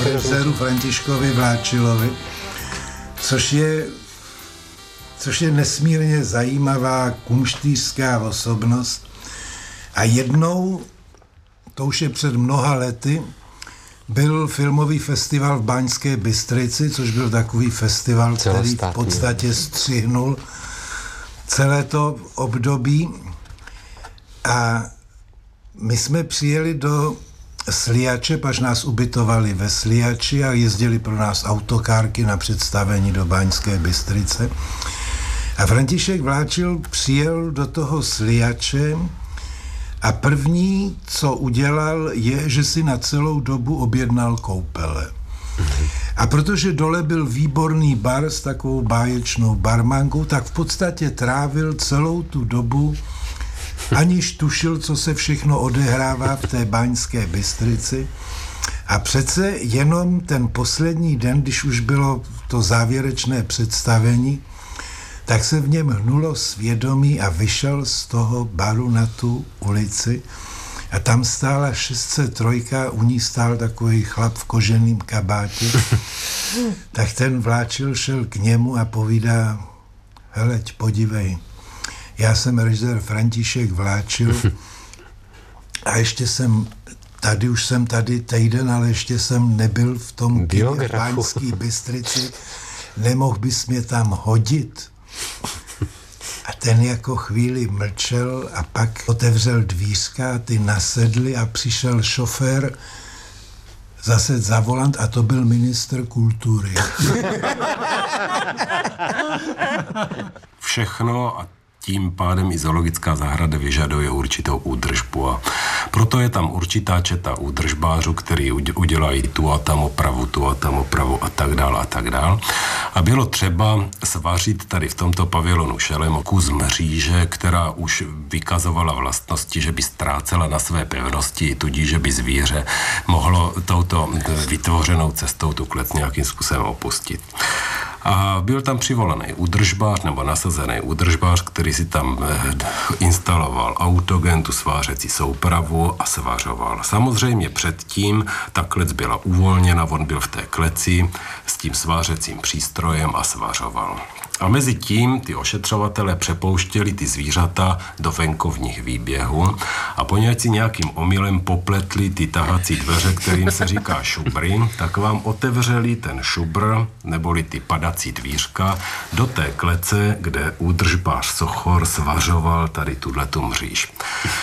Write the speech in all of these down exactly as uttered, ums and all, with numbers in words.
režiséru Františkovi Vláčilovi, což je, což je nesmírně zajímavá kumštýřská osobnost. A jednou, to už je před mnoha lety, byl filmový festival v Baňské Bystrici, což byl takový festival, který v podstatě střihnul celé to období. A my jsme přijeli do Sliače, paž nás ubytovali ve Sliači a jezdili pro nás autokárky na představení do Baňské Bystrice. A František Vláčil přijel do toho Sliače a první, co udělal, je, že si na celou dobu objednal koupele. A protože dole byl výborný bar s takovou báječnou barmankou, tak v podstatě trávil celou tu dobu, aniž tušil, co se všechno odehrává v té Baňské Bystrici. A přece jenom ten poslední den, když už bylo to závěrečné představení, tak se v něm hnulo svědomí a vyšel z toho baru na tu ulici a tam stála šest set tři, u ní stál takový chlap v koženým kabátě. Tak ten Vláčil šel k němu a povídá: heleď, podívej, já jsem režisér František Vláčil a ještě jsem tady, už jsem tady týden, ale ještě jsem nebyl v tom Baňské Bystrici. Nemohl bys mě tam hodit? A ten jako chvíli mlčel a pak otevřel dvířka, ty nasedli a přišel šofér zase za volant a to byl ministr kultury. Všechno a tím pádem i zoologická zahrada vyžaduje určitou údržbu a proto je tam určitá četa údržbářů, který udělají tu a tam opravu, tu a tam opravu a tak dál a tak dál. A bylo třeba svařit tady v tomto pavilonu Šelem kus mříže, která už vykazovala vlastnosti, že by ztrácela na své pevnosti, tudíž, že by zvíře mohlo touto vytvořenou cestou tu klec nějakým způsobem opustit. A byl tam přivolaný údržbář nebo nasazený údržbář, který si tam instaloval autogen, tu svářecí soupravu a svařoval. Samozřejmě předtím ta klec byla uvolněna, on byl v té kleci s tím svářecím přístrojem a svařoval. A mezi tím ty ošetřovatelé přepouštěli ty zvířata do venkovních výběhů a poněvadž si nějakým omylem popletli ty tahací dveře, kterým se říká šubry, tak vám otevřeli ten šubr, neboli ty padací dvířka, do té klece, kde údržbář Sochor svařoval tady tuhletu mříž.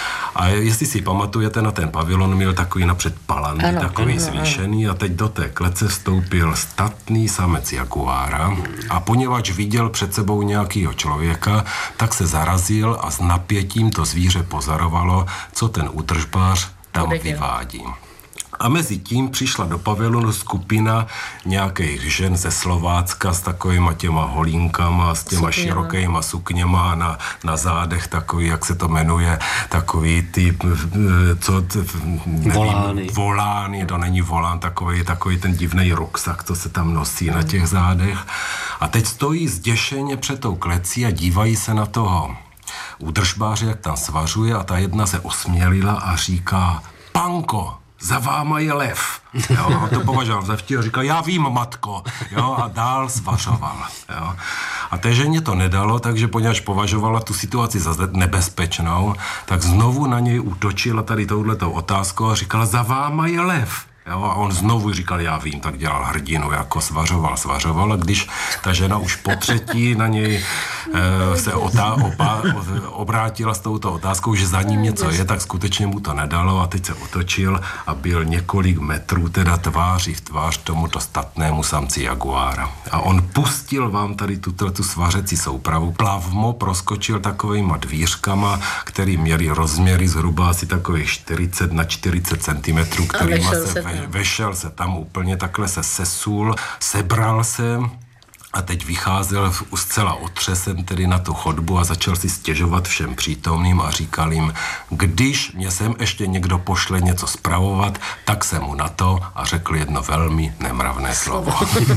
A jestli si pamatujete, na ten pavilon měl takový napřed palandy, ano, takový ano, zvýšený ano. A teď do té klece vstoupil statný samec jaguára a poněvadž viděl před sebou nějakýho člověka, tak se zarazil a s napětím to zvíře pozorovalo, co ten údržbář tam vyvádí. A mezi tím přišla do pavilonu skupina nějakých žen ze Slovácka s takovýma těma holínkama, s těma Sukněma. širokýma sukněma na, na zádech, takový, jak se to jmenuje, takový ty, co, nevím, volány. volány, to není volán, takový, takový ten divnej ruksak, co se tam nosí hmm. na těch zádech. A teď stojí zděšeně před tou klecí a dívají se na toho údržbáře, jak tam svařuje a ta jedna se osmělila a říká: Panko, za váma je lev. Jo, on to považoval za vtip a říkal: já vím, matko. Jo, a dál svařoval. Jo. A té ženě to nedalo, takže poněvadž považovala tu situaci za nebezpečnou, tak znovu na něj útočila tady touhletou otázkou a říkala: za váma je lev. Jo, a on znovu říkal: já vím, tak dělal hrdinu, jako svařoval, svařoval. A když ta žena už po třetí na něj e, se otá, opa, obrátila s touto otázkou, že za ním něco je, tak skutečně mu to nedalo a teď se otočil a byl několik metrů teda tváří v tvář tomuto statnému samci jaguára. A on pustil vám tady tuto tu svařecí soupravu, plavmo proskočil takovýma dvířkama, který měli rozměry zhruba asi takových čtyřicet na čtyřicet centimetrů, kterýma se ve, vešel se tam úplně, takhle se sesul, sebral se a teď vycházel zcela otřesen tedy na tu chodbu a začal si stěžovat všem přítomným a říkal jim: když mě sem ještě někdo pošle něco spravovat, tak se mu na to, a řekl jedno velmi nemravné slovo.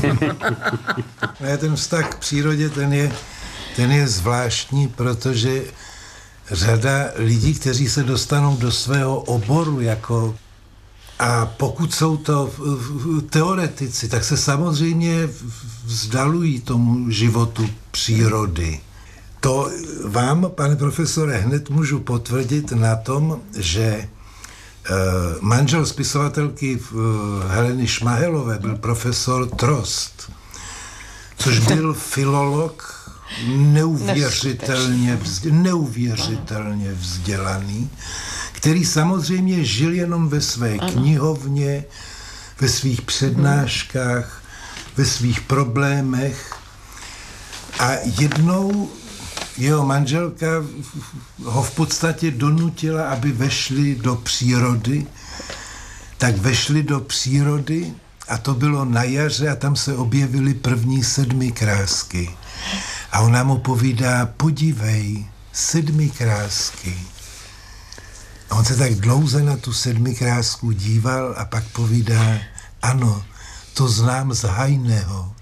Ne, ten vztah k přírodě, ten je, ten je zvláštní, protože řada lidí, kteří se dostanou do svého oboru jako A pokud jsou to teoretici, tak se samozřejmě vzdalují tomu životu přírody. To vám, pane profesore, hned můžu potvrdit na tom, že manžel spisovatelky Heleny Šmahelové byl profesor Trost, což byl filolog neuvěřitelně, vzdělaný, neuvěřitelně vzdělaný, který samozřejmě žil jenom ve své knihovně, ve svých přednáškách, ve svých problémech a jednou jeho manželka ho v podstatě donutila, aby vešli do přírody, tak vešli do přírody a to bylo na jaře a tam se objevily první sedmikrásky. A ona mu povídá, podívej, sedmikrásky. A on se tak dlouze na tu sedmikrásku díval a pak povídá, ano, to znám z Hajného.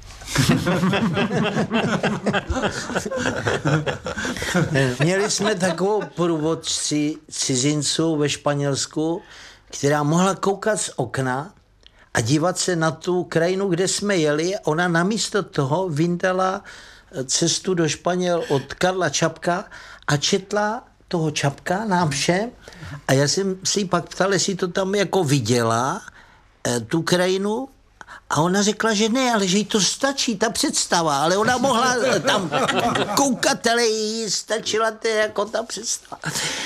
Měli jsme takovou průvodci cizinců ve Španělsku, která mohla koukat z okna a dívat se na tu krajinu, kde jsme jeli. Ona namísto toho vyndala cestu do Španěl od Karla Čapka a četla toho Čapka nám všem. A já jsem si pak ptal, jestli to tam jako viděla, tu krajinu. A ona řekla, že ne, ale že jí to stačí, ta představa, ale ona mohla tam koukat, ale jí stačila to jako ta představa.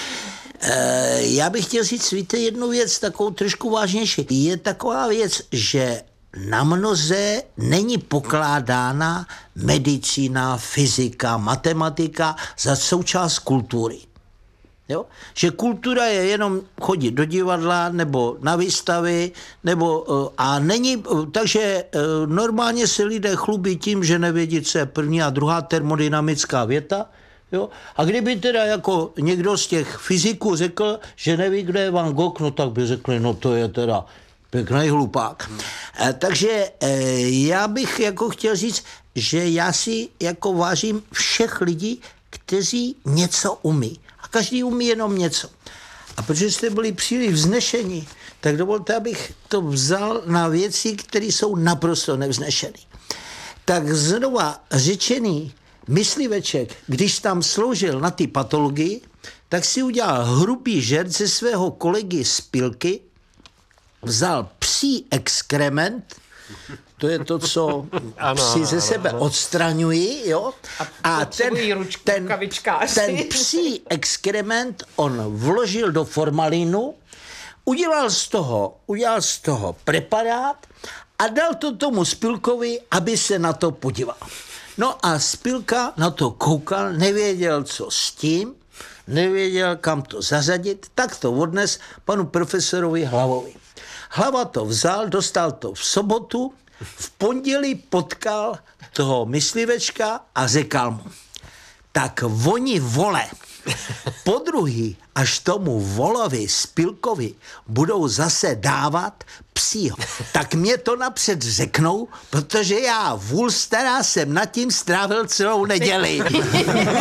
E, já bych chtěl říct, víte, jednu věc, takovou trošku vážnější. Je taková věc, že na mnoze není pokládána medicína, fyzika, matematika za součást kultury. Jo? Že kultura je jenom chodit do divadla nebo na výstavy, nebo, a není, takže normálně se lidé chlubí tím, že nevědí, co je první a druhá termodynamická věta. Jo? A kdyby teda jako někdo z těch fyziků řekl, že neví, kdo je Van Gogh, no tak by řekli, no to je teda pěkný hlupák. Hmm. E, takže e, já bych jako chtěl říct, že já si jako vážím všech lidí, kteří něco umí. A každý umí jenom něco. A protože jste byli příliš vznešení, tak dovolte, abych to vzal na věci, které jsou naprosto nevznešený. Tak znova řečený mysliveček, když tam sloužil na ty patologii, tak si udělal hrubý žert ze svého kolegy z pilky, vzal psí exkrement, to je to, co psi ze sebe ano, ano. odstraňují, jo? A, a ten, ručku, ten, ten psí exkrement on vložil do formalínu, udělal z toho, udělal z toho preparát a dal to tomu Spilkovi, aby se na to podíval. No a Spilka na to koukal, nevěděl, co s tím, nevěděl, kam to zařadit, tak to odnes panu profesorovi Hlavovi. Hlava to vzal, dostal to v sobotu, v pondělí potkal toho myslivečka a řekl mu, tak oni vole, podruhý, až tomu volovi Spilkovi budou zase dávat psího, tak mě to napřed řeknou, protože já vůl stará jsem nad tím strávil celou neděli.